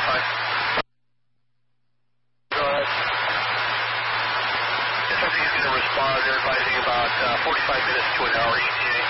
fine. Go ahead. Something is going to respond. They're advising about 45 minutes to an hour ETA.